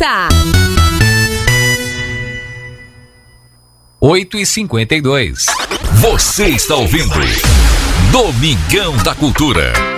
volta. 8h52. Você está ouvindo Domingão da Cultura.